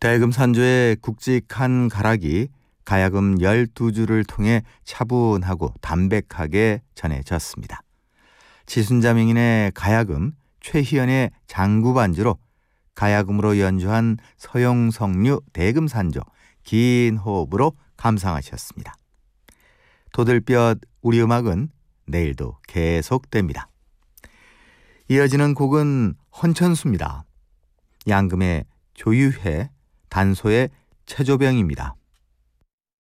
대금산조의 굵직한 가락이 가야금 12줄을 통해 차분하고 담백하게 전해졌습니다. 지순자명인의 가야금, 최희연의 장구반주로 가야금으로 연주한 서용석류 대금산조 긴 호흡으로 감상하셨습니다. 도들볕 우리 음악은 내일도 계속됩니다. 이어지는 곡은 헌천수입니다. 양금의 조유회, 단소의 체조병입니다.